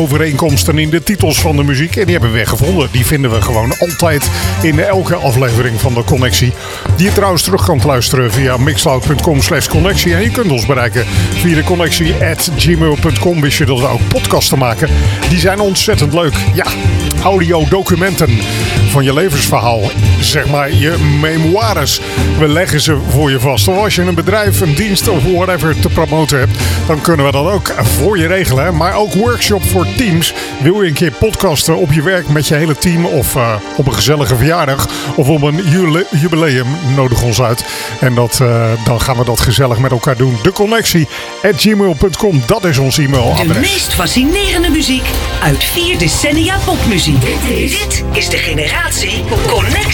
overeenkomsten in de titels van de muziek. En die hebben we weer gevonden. Die vinden we gewoon altijd in elke aflevering van de Connectie. Die je trouwens terug kan luisteren via mixcloud.com/connectie. En je kunt ons bereiken via de connectie@gmail.com. Wist je dat we ook podcasten maken? Die zijn ontzettend leuk. Ja, audiodocumenten van je levensverhaal. Zeg maar je memoires. We leggen ze voor je vast. Of als je een bedrijf, een dienst of whatever te promoten hebt, dan kunnen we dat ook voor je regelen. Maar ook workshop voor teams. Wil je een keer podcasten op je werk met je hele team of op een gezellige verjaardag of op een jubileum, nodig ons uit. En dan gaan we dat gezellig met elkaar doen. De Connectie@gmail.com, dat is ons e-mailadres. De meest fascinerende muziek uit 4 decennia popmuziek. Dit is de generatie Connectie.